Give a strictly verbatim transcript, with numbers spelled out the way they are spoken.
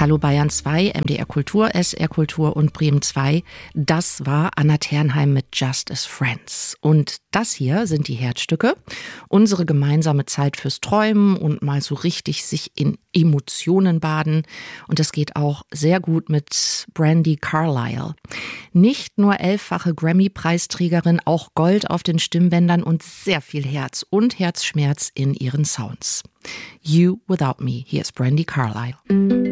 Hallo Bayern zwei, M D R Kultur, S R Kultur und Bremen zwei. Das war Anna Ternheim mit Just as Friends. Und das hier sind die Herzstücke. Unsere gemeinsame Zeit fürs Träumen und mal so richtig sich in Emotionen baden. Und das geht auch sehr gut mit Brandi Carlile. Nicht nur elffache Grammy-Preisträgerin, auch Gold auf den Stimmbändern und sehr viel Herz und Herzschmerz in ihren Sounds. You Without Me, hier ist Brandi Carlile.